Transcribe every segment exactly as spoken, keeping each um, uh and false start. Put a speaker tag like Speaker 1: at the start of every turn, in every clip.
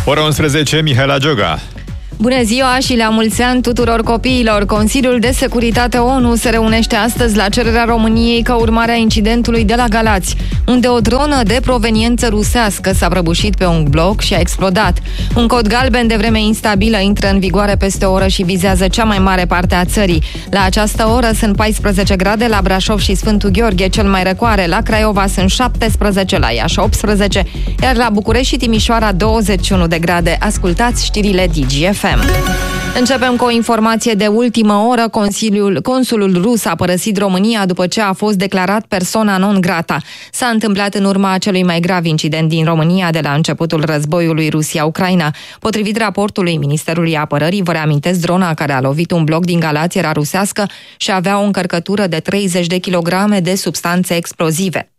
Speaker 1: Ora unsprezece, Mihaela Gioga.
Speaker 2: Bună ziua și la mulți ani tuturor copiilor! Consiliul de Securitate O N U se reunește astăzi la cererea României ca urmare a incidentului de la Galați, unde o dronă de proveniență rusească s-a prăbușit pe un bloc și a explodat. Un cod galben de vreme instabilă intră în vigoare peste o oră și vizează cea mai mare parte a țării. La această oră sunt paisprezece grade la Brașov și Sfântul Gheorghe, cel mai răcoare. La Craiova sunt șaptesprezece, la Iași optsprezece, iar la București și Timișoara douăzeci și unu de grade. Ascultați știrile Digi F M. Începem cu o informație de ultimă oră. Consiliul, consulul rus a părăsit România după ce a fost declarat persona non grata. S-a întâmplat în urma celui mai grav incident din România de la începutul războiului Rusia-Ucraina. Potrivit raportului Ministerului Apărării, vă reamintesc, drona care a lovit un bloc din Galați era rusească și avea o încărcătură de treizeci de kilograme de substanțe explozive.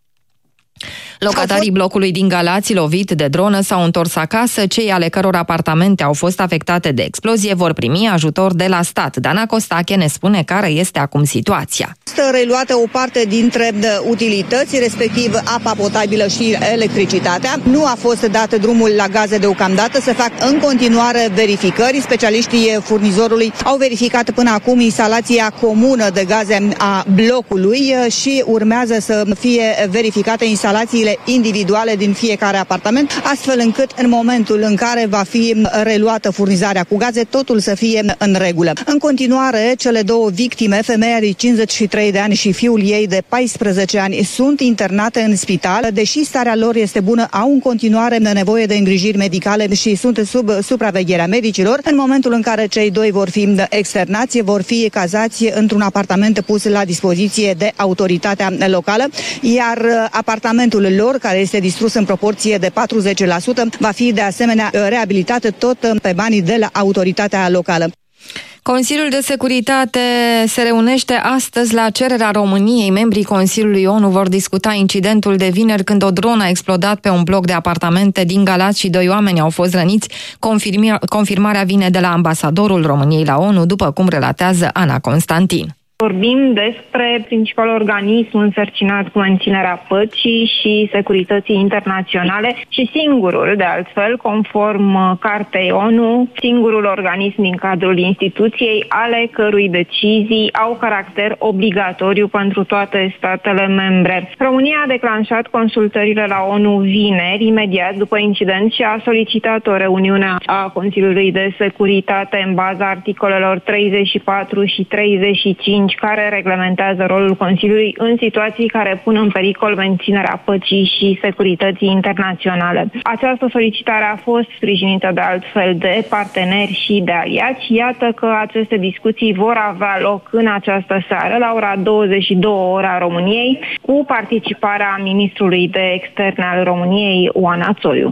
Speaker 2: Locatarii blocului din Galați, lovit de dronă, s-au întors acasă. Cei ale căror apartamente au fost afectate de explozie vor primi ajutor de la stat. Dana Costache ne spune care este acum situația.
Speaker 3: Este reluată o parte dintre utilități, respectiv apa potabilă și electricitatea. Nu a fost dat drumul la gaze deocamdată, se fac în continuare verificări. Specialiștii furnizorului au verificat până acum instalația comună de gaze a blocului și urmează să fie verificate instalațiile individuale din fiecare apartament, astfel încât în momentul în care va fi reluată furnizarea cu gaze, totul să fie în regulă. În continuare, cele două victime, femeia de cincizeci și trei de ani și fiul ei de paisprezece ani, sunt internate în spital. Deși starea lor este bună, au în continuare nevoie de îngrijiri medicale și sunt sub supravegherea medicilor. În momentul în care cei doi vor fi externați, vor fi cazați într-un apartament pus la dispoziție de autoritatea locală, iar apartamentul lor, care este distrus în proporție de patruzeci la sută, va fi de asemenea reabilitat tot pe banii de la autoritatea locală.
Speaker 2: Consiliul de Securitate se reunește astăzi la cererea României. Membrii Consiliului O N U vor discuta incidentul de vineri când o dronă a explodat pe un bloc de apartamente din Galați și doi oameni au fost răniți. Confirmi- confirmarea vine de la ambasadorul României la O N U, după cum relatează Ana Constantin.
Speaker 4: Vorbim despre principalul organism însărcinat cu menținerea păcii și securității internaționale și singurul, de altfel, conform Cartei O N U, singurul organism din cadrul instituției ale cărui decizii au caracter obligatoriu pentru toate statele membre. România a declanșat consultările la O N U vineri, imediat după incident, și a solicitat o reuniune a Consiliului de Securitate în baza articolelor treizeci și patru și treizeci și cinci, care reglementează rolul Consiliului în situații care pun în pericol menținerea păcii și securității internaționale. Această solicitare a fost sprijinită de altfel de parteneri și de aliați. Iată că aceste discuții vor avea loc în această seară, la ora douăzeci și două ora României, cu participarea ministrului de externe al României, Oana Țoiu.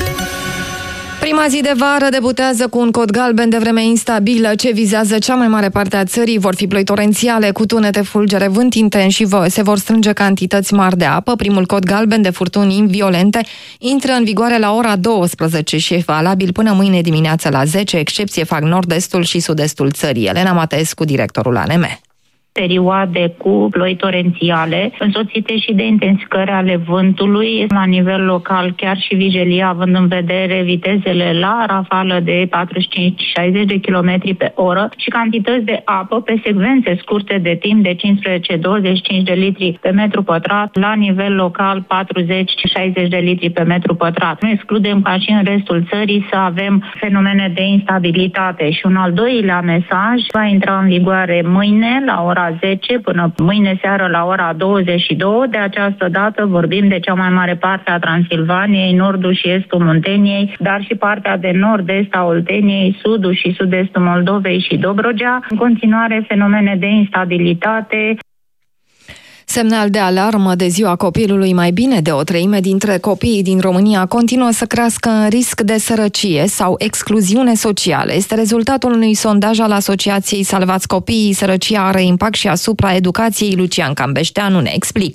Speaker 2: Prima zi de vară debutează cu un cod galben de vreme instabilă ce vizează cea mai mare parte a țării. Vor fi ploi torențiale cu tunete, fulgere, vânt intens și se vor strânge cantități mari de apă. Primul cod galben de furtuni violente intră în vigoare la ora douăsprezece și e valabil până mâine dimineață la zece. Excepție fac nord-estul și sud-estul țării. Elena Mateescu, directorul A N M.
Speaker 5: Perioade cu ploi torențiale, însoțite și de intensificări ale vântului la nivel local, chiar și vigilia, având în vedere vitezele la rafală de patruzeci și cinci șaizeci de kilometri pe oră și cantități de apă pe secvențe scurte de timp de cincisprezece douăzeci și cinci de litri pe metru pătrat, la nivel local patruzeci șaizeci de litri pe metru pătrat. Nu excludem ca și în restul țării să avem fenomene de instabilitate. Și un al doilea mesaj va intra în vigoare mâine la ora zece până mâine seară la ora douăzeci și două. De această dată vorbim de cea mai mare parte a Transilvaniei, nordul și estul Munteniei, dar și partea de nord-est a Olteniei, sudul și sud-estul Moldovei și Dobrogea. În continuare, fenomene de instabilitate.
Speaker 2: Semnal de alarmă de ziua copilului. Mai bine de o treime dintre copiii din România continuă să crească în risc de sărăcie sau excluziune socială. Este rezultatul unui sondaj al Asociației Salvați Copiii. Sărăcia are impact și asupra educației. Lucian Cambeșteanu ne explică.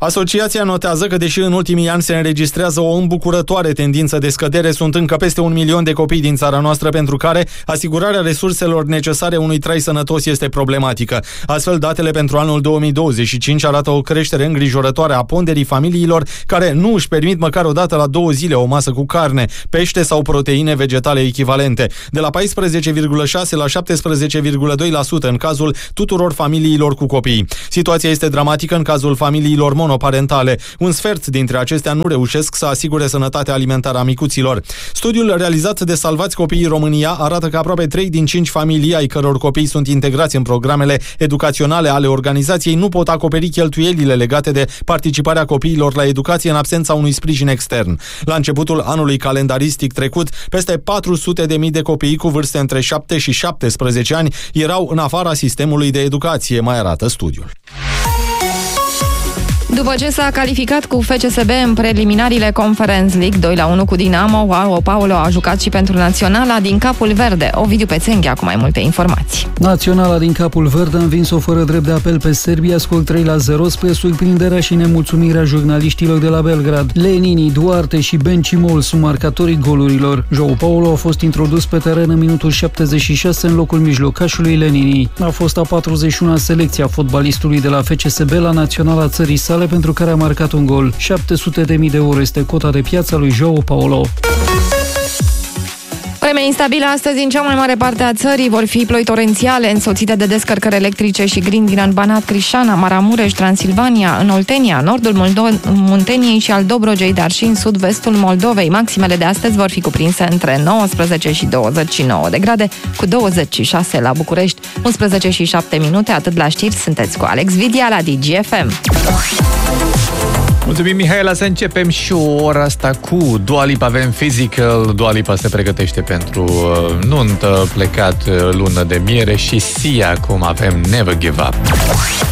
Speaker 6: Asociația notează că, deși în ultimii ani se înregistrează o îmbucurătoare tendință de scădere, sunt încă peste un milion de copii din țara noastră pentru care asigurarea resurselor necesare unui trai sănătos este problematică. Astfel, datele pentru anul două mii douăzeci și cinci arată o creștere îngrijorătoare a ponderii familiilor care nu își permit măcar o dată la două zile o masă cu carne, pește sau proteine vegetale echivalente, de la paisprezece virgulă șase la șaptesprezece virgulă doi la sută în cazul tuturor familiilor cu copii. Situația este dramatică în cazul familiilor monoparentale. Un sfert dintre acestea nu reușesc să asigure sănătatea alimentară a micuților. Studiul realizat de Salvați Copiii România arată că aproape trei din cinci familii ai căror copii sunt integrați în programele educaționale ale organizației nu pot acoperi cheltuielile legate de participarea copiilor la educație în absența unui sprijin extern. La începutul anului calendaristic trecut, peste patru sute de mii de copii cu vârste între șapte și șaptesprezece ani erau în afara sistemului de educație, mai arată studiul.
Speaker 2: După ce s-a calificat cu F C S B în preliminariile Conference League doi la unu cu Dinamo, Joao Paulo a jucat și pentru Naționala din Capul Verde. Ovidiu Pețenghea cu mai multe informații.
Speaker 7: Naționala din Capul Verde a învins-o fără drept de apel pe Serbia, scor trei la zero, spre surprinderea și nemulțumirea jurnaliștilor de la Belgrad. Lenini, Duarte și Bencimol sunt marcatorii golurilor. Joao Paulo a fost introdus pe teren în minutul șaptezeci și șase în locul mijlocașului Lenini. A fost a patruzeci și una selecția fotbalistului de la F C S B la Naționala țării sale, pentru care a marcat un gol. șapte sute de mii de euro este cota de piață a lui Joao Paulo.
Speaker 2: Vreme instabilă astăzi în cea mai mare parte a țării. Vor fi ploi torențiale însoțite de descărcări electrice și grindină în Banat, Crișana, Maramureș, Transilvania, în Oltenia, nordul Moldo- Munteniei și al Dobrogei, dar și în sud-vestul Moldovei. Maximele de astăzi vor fi cuprinse între nouăsprezece și douăzeci și nouă de grade, cu douăzeci și șase la București, unsprezece și șapte minute. Atât la știri, sunteți cu Alex Vidia la D G F M.
Speaker 1: Mulțumim, Mihaela, să începem și o ora asta cu Dua Lipa. Avem Physical, Dua Lipa se pregătește pentru uh, nuntă, plecat uh, lună de miere, și Sia, cum avem Never Give Up.